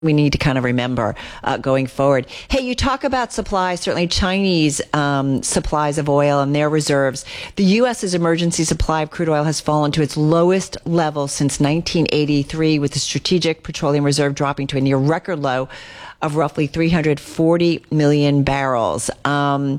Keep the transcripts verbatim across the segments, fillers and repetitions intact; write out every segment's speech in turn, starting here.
we need to kind of remember uh, going forward. Hey, you talk about supply, certainly Chinese um, supplies of oil and their reserves. The U S's emergency supply of crude oil has fallen to its lowest level since nineteen eighty-three, with the Strategic Petroleum Reserve dropping to a near record low of roughly three hundred forty million barrels. Um,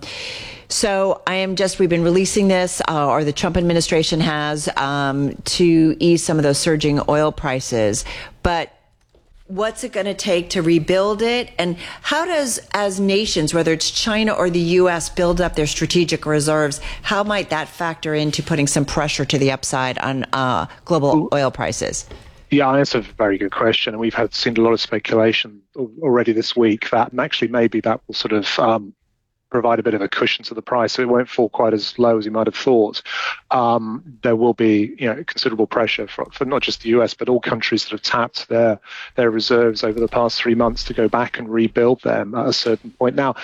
So I am just, we've been releasing this, uh, or the Trump administration has, um, to ease some of those surging oil prices. But what's it going to take to rebuild it? And how does, as nations, whether it's China or the U S, build up their strategic reserves? How might that factor into putting some pressure to the upside on uh, global oil prices? Yeah, that's a very good question. And we've had seen a lot of speculation already this week that, and actually maybe that will sort of um, provide a bit of a cushion to the price, so it won't fall quite as low as you might have thought. Um, there will be, you know, considerable pressure for, for not just the U S, but all countries that have tapped their their reserves over the past three months to go back and rebuild them at a certain point. Now,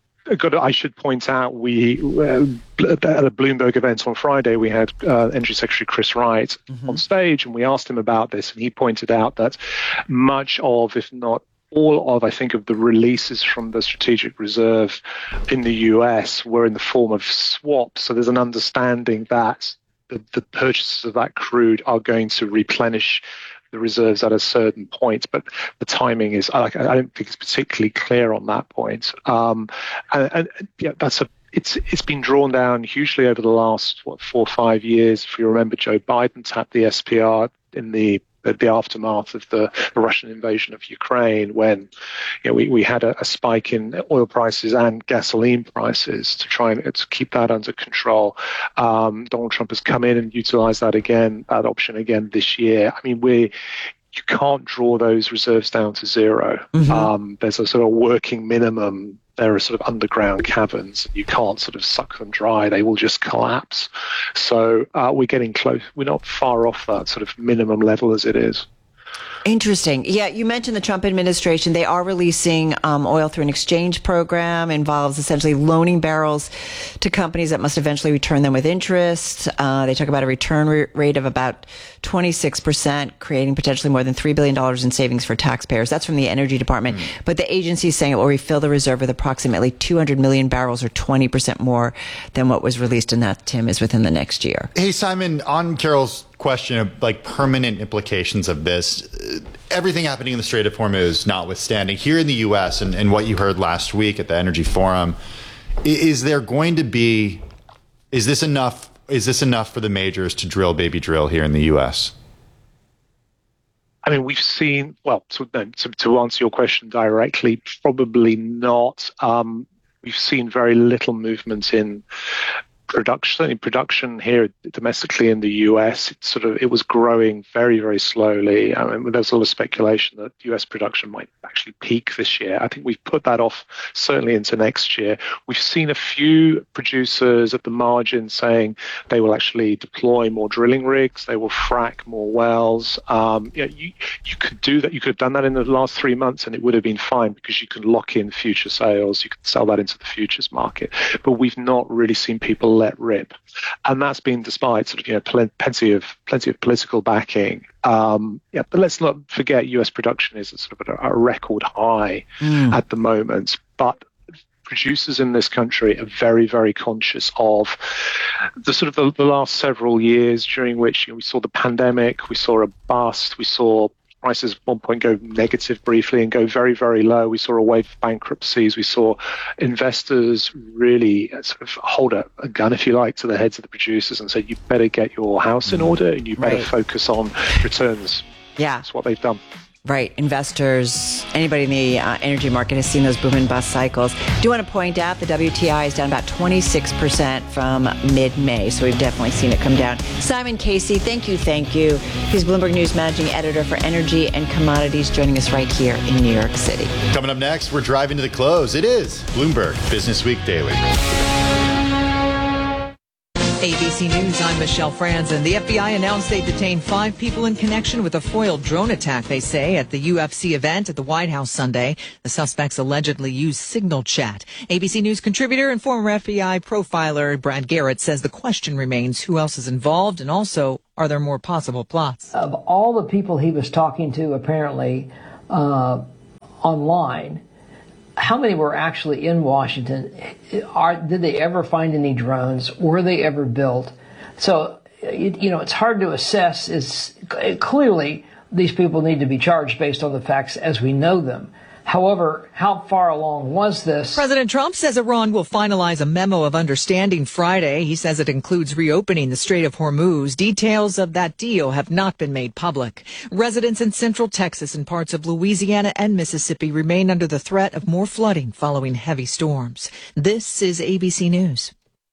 I should point out, we uh, at a Bloomberg event on Friday, we had uh, Energy Secretary Chris Wright mm-hmm. on stage, and we asked him about this, and he pointed out that much of, if not all of, I think, of the releases from the strategic reserve in the U S were in the form of swaps. So there's an understanding that the, the purchases of that crude are going to replenish the reserves at a certain point, but the timing is, I, I don't think it's particularly clear on that point. Um, and, and yeah, that's a It's it's been drawn down hugely over the last what four or five years. If you remember, Joe Biden tapped the S P R in the the aftermath of the, the Russian invasion of Ukraine, when you know, we, we had a, a spike in oil prices and gasoline prices to try and to keep that under control. Um, Donald Trump has come in and utilized that again, that option again this year. I mean, we you can't draw those reserves down to zero. Mm-hmm. Um, there's a sort of working minimum. There are sort of underground caverns. You can't sort of suck them dry. They will just collapse. So uh, we're getting close. We're not far off that sort of minimum level as it is. Interesting. Yeah, you mentioned the Trump administration. They are releasing um, oil through an exchange program, involves essentially loaning barrels to companies that must eventually return them with interest. Uh, they talk about a return re- rate of about twenty-six percent, creating potentially more than three billion dollars in savings for taxpayers. That's from the Energy Department. Mm. But the agency is saying it will refill the reserve with approximately two hundred million barrels, or twenty percent more than what was released, and that, Tim, is within the next year. Hey, Simon, on Carol's question of like permanent implications of this, everything happening in the Strait of Hormuz notwithstanding, here in the U S and, and what you heard last week at the Energy Forum, is there going to be, is this enough, is this enough for the majors to drill baby drill here in the U S? I mean, we've seen, well, to, to, to answer your question directly, probably not. Um, we've seen very little movement in production, in production here domestically in the U S. It sort of it was growing very, very slowly. I mean, there's a lot of speculation that U S production might actually peak this year. I think we've put that off certainly into next year. We've seen a few producers at the margin saying they will actually deploy more drilling rigs, they will frack more wells. Um, you know, you, you could do that. You could have done that in the last three months and it would have been fine, because you can lock in future sales. You can sell that into the futures market. But we've not really seen people let rip, and that's been despite sort of you know pl- plenty of plenty of political backing. Um, yeah, but let's not forget U S production is at sort of a, a record high mm. at the moment. But producers in this country are very, very conscious of the sort of the, the last several years during which you know, we saw the pandemic, we saw a bust, we saw prices at one point go negative briefly and go very, very low. We saw a wave of bankruptcies. We saw investors really sort of hold a, a gun, if you like, to the heads of the producers and say, you better get your house in order and you better right. focus on returns. Yeah. That's what they've done. Right. Investors, anybody in the uh, energy market has seen those boom and bust cycles. I do want to point out the W T I is down about twenty-six percent from mid-May, so we've definitely seen it come down. Simon Casey, thank you, thank you. He's Bloomberg News Managing Editor for Energy and Commodities, joining us right here in New York City. Coming up next, we're driving to the close. It is Bloomberg Business Week Daily. A B C News, I'm Michelle Franzen. The F B I announced they detained five people in connection with a foiled drone attack, they say, at the U F C event at the White House Sunday. The suspects allegedly used Signal Chat. A B C News contributor and former F B I profiler Brad Garrett says the question remains who else is involved, and also, are there more possible plots? Of all the people he was talking to, apparently, uh, online, how many were actually in Washington? Are, did they ever find any drones? Were they ever built? So, you know, it's hard to assess. It's, clearly, these people need to be charged based on the facts as we know them. However, how far along was this? President Trump says Iran will finalize a memo of understanding Friday. He says it includes reopening the Strait of Hormuz. Details of that deal have not been made public. Residents in central Texas and parts of Louisiana and Mississippi remain under the threat of more flooding following heavy storms. This is A B C News.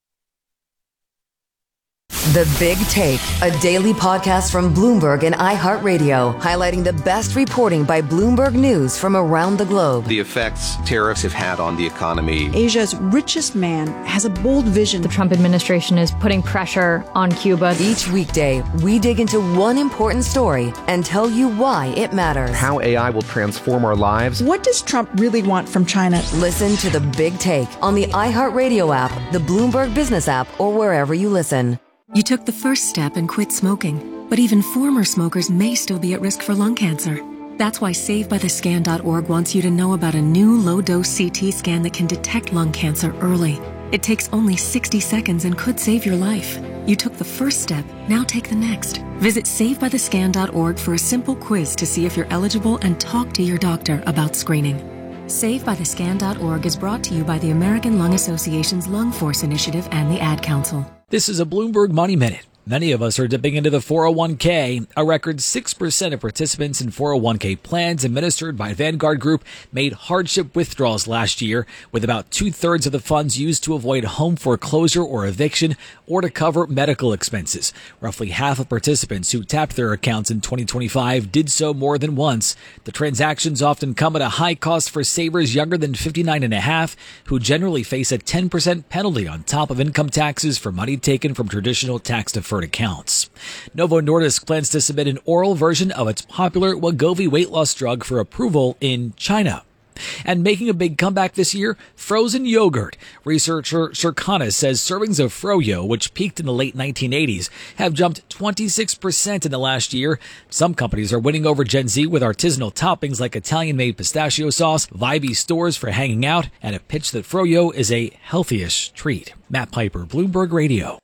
The Big Take, a daily podcast from Bloomberg and iHeartRadio, highlighting the best reporting by Bloomberg News from around the globe. The effects tariffs have had on the economy. Asia's richest man has a bold vision. The Trump administration is putting pressure on Cuba. Each weekday, we dig into one important story and tell you why it matters. How A I will transform our lives. What does Trump really want from China? Listen to The Big Take on the iHeartRadio app, the Bloomberg Business app, or wherever you listen. You took the first step and quit smoking, but even former smokers may still be at risk for lung cancer. That's why Save By The Scan dot org wants you to know about a new low-dose C T scan that can detect lung cancer early. It takes only sixty seconds and could save your life. You took the first step, now take the next. Visit Save By The Scan dot org for a simple quiz to see if you're eligible and talk to your doctor about screening. Save By The Scan dot org is brought to you by the American Lung Association's Lung Force Initiative and the Ad Council. This is a Bloomberg Money Minute. Many of us are dipping into the four oh one k. A record six percent of participants in four oh one k plans administered by Vanguard Group made hardship withdrawals last year, with about two-thirds of the funds used to avoid home foreclosure or eviction or to cover medical expenses. Roughly half of participants who tapped their accounts in twenty twenty-five did so more than once. The transactions often come at a high cost for savers younger than fifty-nine and a half, who generally face a ten percent penalty on top of income taxes for money taken from traditional tax-deferred accounts. Novo Nordisk plans to submit an oral version of its popular Wegovy weight loss drug for approval in China. And making a big comeback this year, frozen yogurt. Researcher Circana says servings of Froyo, which peaked in the late nineteen eighties, have jumped twenty-six percent in the last year. Some companies are winning over Gen Z with artisanal toppings like Italian-made pistachio sauce, vibey stores for hanging out, and a pitch that Froyo is a healthy-ish treat. Matt Piper, Bloomberg Radio.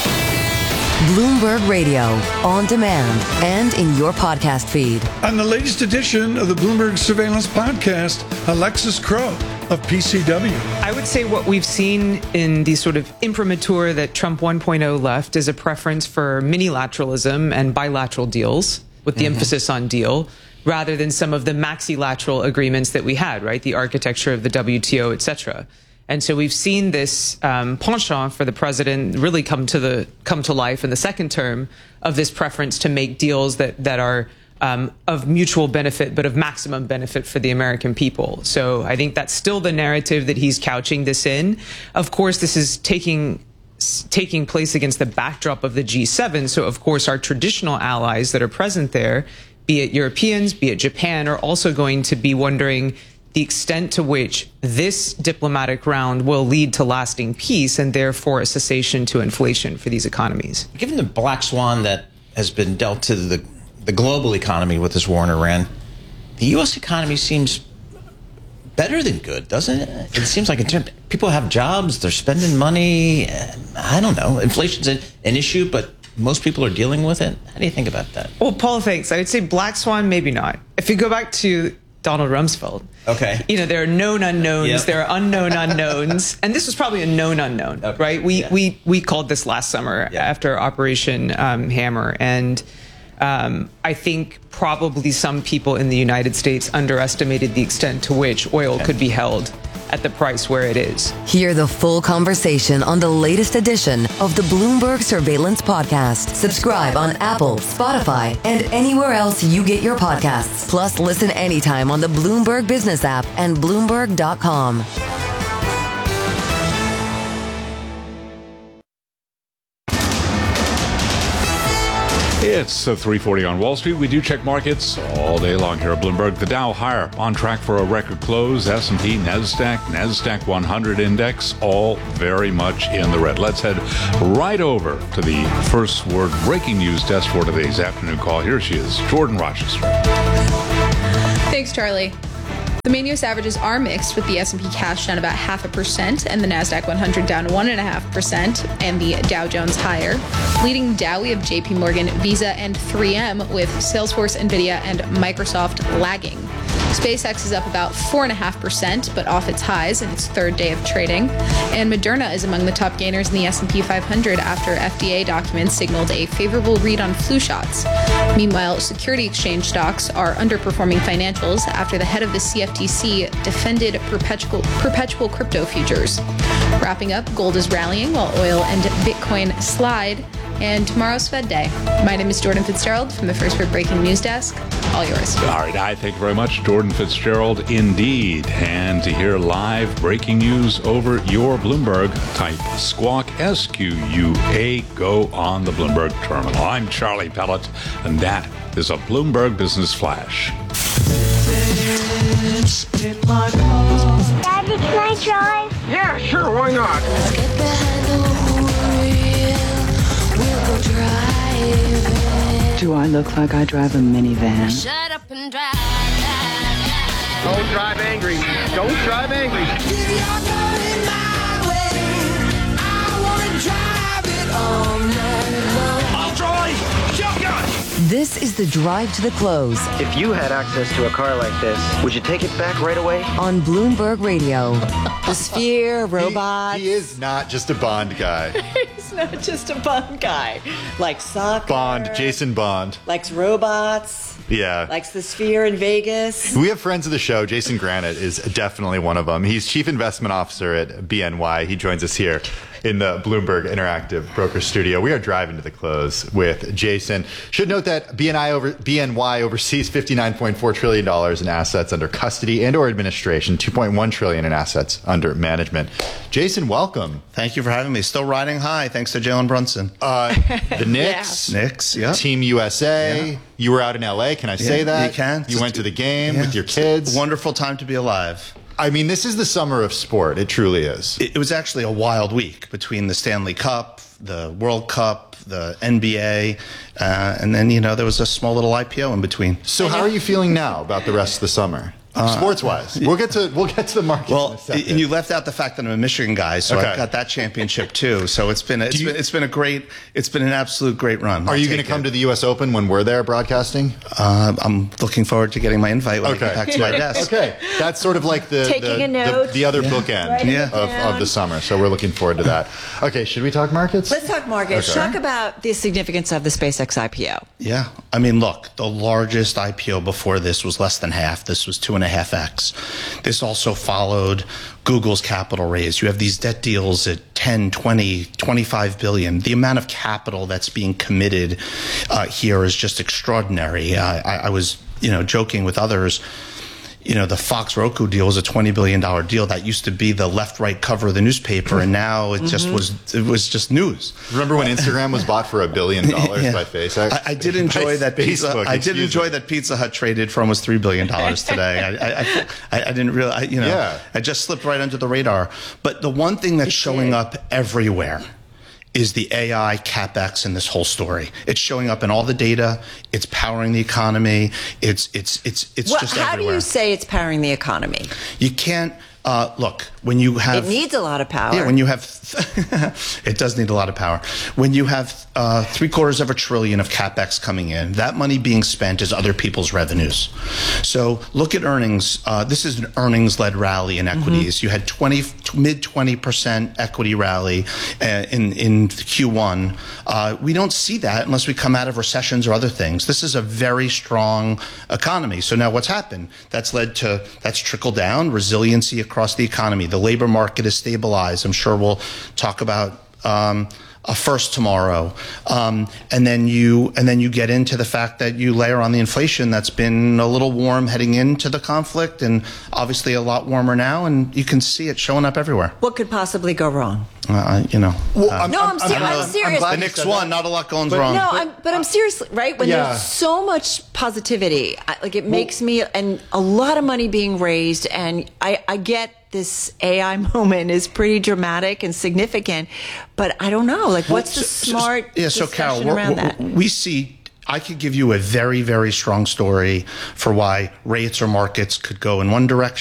Bloomberg Radio, on demand and in your podcast feed. On the latest edition of the Bloomberg Surveillance Podcast, Alexis Crow of P C W. I would say what we've seen in the sort of imprimatur that Trump one point oh left is a preference for minilateralism and bilateral deals, with the mm-hmm. emphasis on deal, rather than some of the maxilateral agreements that we had, right? The architecture of the W T O, et cetera. And so we've seen this um, penchant for the president really come to the come to life in the second term of this preference to make deals that that are um, of mutual benefit, but of maximum benefit for the American people. So I think that's still the narrative that he's couching this in. Of course, this is taking taking place against the backdrop of the G seven. So of course, our traditional allies that are present there, be it Europeans, be it Japan, are also going to be wondering the extent to which this diplomatic round will lead to lasting peace and therefore a cessation to inflation for these economies. Given the black swan that has been dealt to the, the global economy with this war in Iran, the U S economy seems better than good, doesn't it? It seems like in terms, people have jobs, they're spending money. I don't know. Inflation's an, an issue, but most people are dealing with it. How do you think about that? Well, Paul, thanks. I would say black swan, maybe not. If you go back to Donald Rumsfeld. Okay. You know, there are known unknowns, yep. there are unknown unknowns, and this was probably a known unknown, okay. right? We, yeah. we we called this last summer yeah. after Operation um, Hammer, and um, I think probably some people in the United States underestimated the extent to which oil okay. could be held at the price where it is. Hear the full conversation on the latest edition of the Bloomberg Surveillance Podcast. Subscribe on Apple, Spotify, and anywhere else you get your podcasts. Plus, listen anytime on the Bloomberg Business app and Bloomberg dot com. It's uh, three forty on Wall Street. We do check markets all day long here at Bloomberg. The Dow higher, on track for a record close. S and P, NASDAQ, NASDAQ one hundred index, all very much in the red. Let's head right over to the first word breaking news desk for today's afternoon call. Here she is, Jordan Rochester. Thanks, Charlie. The main U S averages are mixed, with the S and P cash down about half a percent and the NASDAQ one hundred down one and a half percent and the Dow Jones higher. Leading Dow, we have J P Morgan, Visa, and three M, with Salesforce, Nvidia, and Microsoft lagging. SpaceX is up about four point five percent, but off its highs in its third day of trading. And Moderna is among the top gainers in the S and P five hundred after F D A documents signaled a favorable read on flu shots. Meanwhile, security exchange stocks are underperforming financials after the head of the C F T C defended perpetual, perpetual crypto futures. Wrapping up, gold is rallying while oil and Bitcoin slide. And tomorrow's Fed Day. My name is Jordan Fitzgerald from the First Word Breaking News Desk. All yours. All right, I thank you very much, Jordan Fitzgerald, indeed. And to hear live breaking news over your Bloomberg, type Squawk, S Q U A, go on the Bloomberg terminal. I'm Charlie Pellet, and that is a Bloomberg Business Flash. Daddy, can I drive? Yeah, sure, why not? Let's get behind the wheel. We'll go driving. Do I look like I drive a minivan? Shut up and drive. Don't drive angry. Don't drive angry. I'll drive. Shotgun. This is the drive to the close. If you had access to a car like this, would you take it back right away? On Bloomberg Radio. The Sphere, robots. He, he is not just a Bond guy. He's not just a Bond guy. Likes soccer. Bond, Jason Bond. Likes robots. Yeah. Likes the Sphere in Vegas. We have friends of the show. Jason Granite is definitely one of them. He's Chief Investment Officer at B N Y. He joins us here in the Bloomberg Interactive Broker Studio. We are driving to the close with Jason. Should note that B N I over, B N Y oversees fifty-nine point four trillion dollars in assets under custody and or administration, two point one trillion dollars in assets under management. Jason, welcome. Thank you for having me. Still riding high, thanks to Jalen Brunson. Uh, the Knicks. Yeah. Knicks, yeah. Team U S A. Yeah. You were out in L A, can I say yeah, that? You can. You went to the game yeah. with your kids. Wonderful time to be alive. I mean, this is the summer of sport. It truly is. It, it was actually a wild week between the Stanley Cup, the World Cup, the N B A, uh, and then, you know, there was a small little I P O in between. So how are you feeling now about the rest of the summer? Uh, Sports-wise, we'll get to we'll get to the market. Well, in a second. And you left out the fact that I'm a Michigan guy, so okay. I've got that championship too. So it's been a, it's, you, been, it's been a great it's been an absolute great run. Are I'll you going to come it. to the U S Open when we're there broadcasting? Uh, I'm looking forward to getting my invite when okay. I get back to my desk. Okay, that's sort of like the taking the, a note, the, the other yeah. bookend yeah. of, of the summer. So we're looking forward to that. Okay, should we talk markets? Let's talk markets. Okay. Talk about the significance of the SpaceX I P O. Yeah, I mean, look, the largest I P O before this was less than half. This was two and a half X. This also followed Google's capital raise. You have these debt deals at ten, twenty, twenty-five billion. The amount of capital that's being committed uh, here is just extraordinary. Uh, I, I was, you know, joking with others. You know, the Fox Roku deal was a twenty billion dollars deal. That used to be the left-right cover of the newspaper, and now it just mm-hmm. was it was just news. Remember when Instagram was bought for a billion dollars yeah. by Facebook? I, I did enjoy that Pizza. I did enjoy me. that Pizza Hut traded for almost three billion dollars today. I, I, I, I didn't really, I, you know, yeah. I just slipped right under the radar. But the one thing that's it showing did. up everywhere is the A I CapEx in this whole story. It's showing up in all the data. It's powering the economy. It's it's it's it's well, just how everywhere. do you say it's powering the economy? You can't. Uh, look, when you have... It needs a lot of power. Yeah, when you have... it does need a lot of power. When you have uh, three quarters of a trillion of CapEx coming in, that money being spent is other people's revenues. So look at earnings. Uh, this is an earnings-led rally in equities. Mm-hmm. You had twenty, mid twenty percent equity rally uh, in, in Q one. Uh, we don't see that unless we come out of recessions or other things. This is a very strong economy. So now what's happened? That's led to... That's trickled down, resiliency across the economy. The labor market is stabilized. I'm sure we'll talk about um, a first tomorrow. Um, and then you and then you get into the fact that you layer on the inflation that's been a little warm heading into the conflict, and obviously a lot warmer now, and you can see it showing up everywhere. What could possibly go wrong? Uh, you know. Well, uh, no, I'm, I'm, I'm, I'm serious. I'm the Knicks won. Not a lot going but, wrong. No, I'm, but I'm serious, right? When yeah. there's so much positivity, I, like it makes well, me, and a lot of money being raised, and I, I get this A I moment is pretty dramatic and significant, but I don't know. Like, what's the so, smart so, yeah, so discussion Carol, around that? We see I could give you a very, very strong story for why rates or markets could go in one direction